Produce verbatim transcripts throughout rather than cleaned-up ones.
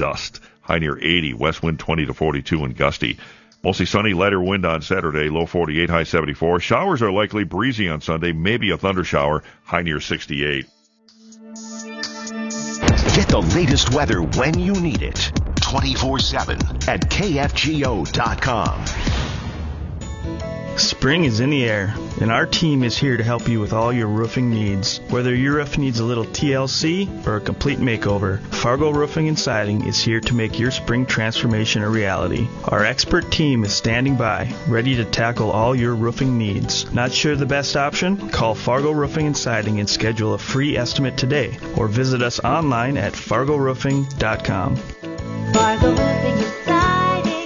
dust. High near eighty. West wind twenty to forty-two and gusty. Mostly sunny, lighter wind on Saturday. Low forty-eight, high seventy-four. Showers are likely, breezy on Sunday. Maybe a thunder shower. High near sixty-eight. Get the latest weather when you need it. twenty-four seven at K F G O dot com. Spring is in the air, and our team is here to help you with all your roofing needs. Whether your roof needs a little T L C or a complete makeover, Fargo Roofing and Siding is here to make your spring transformation a reality. Our expert team is standing by, ready to tackle all your roofing needs. Not sure the best option? Call Fargo Roofing and Siding and schedule a free estimate today, or visit us online at fargo roofing dot com. Fargo Roofing and Siding.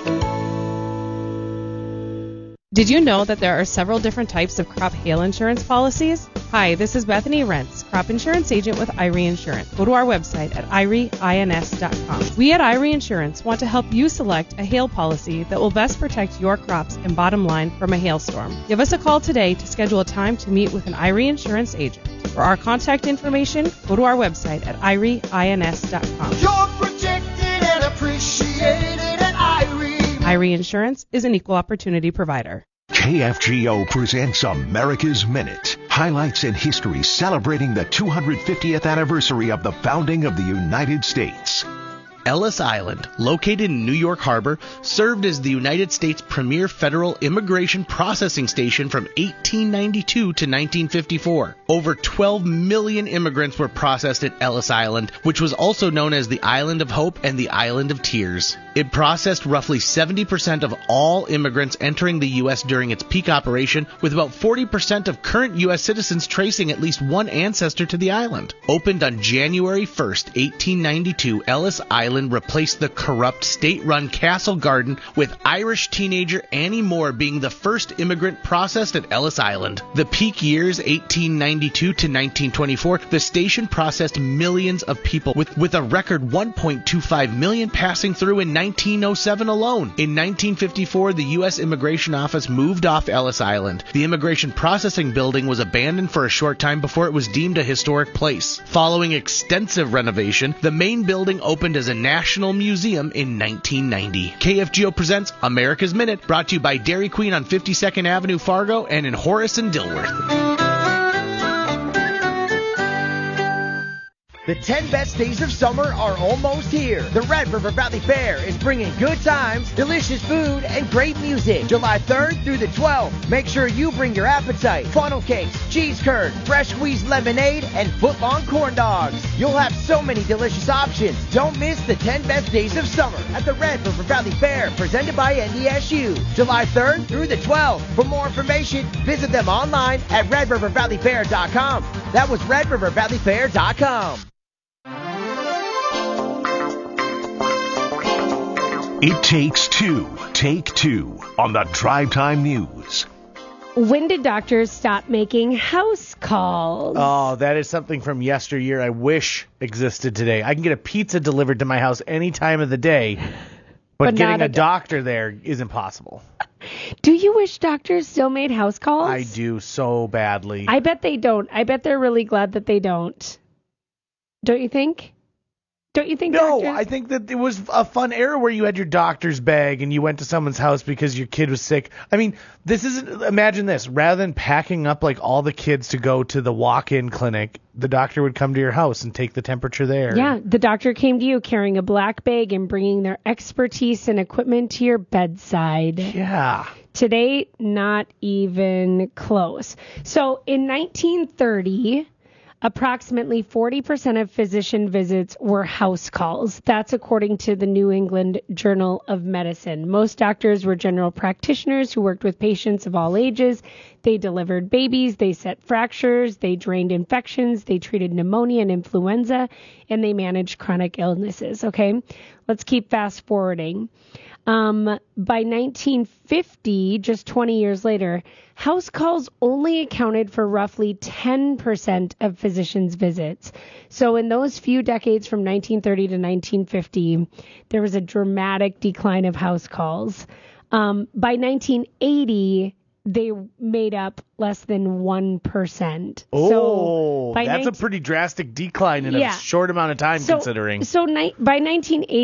Did you know that there are several different types of crop hail insurance policies? Hi, this is Bethany Rentz, crop insurance agent with I R E Insurance. Go to our website at I R E ins dot com. We at I R E Insurance want to help you select a hail policy that will best protect your crops and bottom line from a hailstorm. Give us a call today to schedule a time to meet with an I R E Insurance agent. For our contact information, go to our website at I R E ins dot com. You're protected and appreciated at I R E. I R E Insurance is an equal opportunity provider. K F G O presents America's Minute. Highlights in history celebrating the two hundred fiftieth anniversary of the founding of the United States. Ellis Island, located in New York Harbor, served as the United States' premier federal immigration processing station from eighteen ninety-two to nineteen fifty-four. Over twelve million immigrants were processed at Ellis Island, which was also known as the Island of Hope and the Island of Tears. It processed roughly seventy percent of all immigrants entering the U S during its peak operation, with about forty percent of current U S citizens tracing at least one ancestor to the island. Opened on January first, eighteen ninety-two, Ellis Island replaced the corrupt state-run Castle Garden, with Irish teenager Annie Moore being the first immigrant processed at Ellis Island. The peak years, eighteen ninety-two to nineteen twenty-four, the station processed millions of people, with, with a record one point two five million passing through in nineteen oh seven alone. In nineteen fifty-four, the U S Immigration Office moved off Ellis Island. The Immigration Processing Building was abandoned for a short time before it was deemed a historic place. Following extensive renovation, the main building opened as a National Museum in nineteen ninety. K F G O presents America's Minute, brought to you by Dairy Queen on fifty-second Avenue, Fargo, and in Horace and Dilworth. The ten best days of summer are almost here. The Red River Valley Fair is bringing good times, delicious food, and great music. July third through the twelfth. Make sure you bring your appetite. Funnel cakes, cheese curd, fresh squeezed lemonade, and foot-long corn dogs. You'll have so many delicious options. Don't miss the ten best days of summer at the Red River Valley Fair, presented by N D S U. July third through the twelfth. For more information, visit them online at red river valley fair dot com. That was red river valley fair dot com. It takes two. Take two on the Drive Time News. When did doctors stop making house calls? Oh, that is something from yesteryear I wish existed today. I can get a pizza delivered to my house any time of the day, but, but getting a, a doctor there is impossible. Do you wish doctors still made house calls? I do so badly. I bet they don't. I bet they're really glad that they don't. Don't you think? Don't you think? No, doctors... I think that it was a fun era where you had your doctor's bag and you went to someone's house because your kid was sick. I mean, this isn't, imagine this, rather than packing up like all the kids to go to the walk-in clinic, the doctor would come to your house and take the temperature there. Yeah, the doctor came to you carrying a black bag and bringing their expertise and equipment to your bedside. Yeah. Today, not even close. So in nineteen thirty... approximately forty percent of physician visits were house calls. That's according to the New England Journal of Medicine. Most doctors were general practitioners who worked with patients of all ages. They delivered babies, they set fractures, they drained infections, they treated pneumonia and influenza, and they managed chronic illnesses. Okay, let's keep fast forwarding. Um, by nineteen fifty, just twenty years later, house calls only accounted for roughly ten percent of physicians' visits. So in those few decades from nineteen thirty to nineteen fifty, there was a dramatic decline of house calls. Um, by nineteen eighty, they made up less than one percent. Oh, so that's nineteen a pretty drastic decline in yeah. a short amount of time, so, considering. So ni- by nineteen eighty,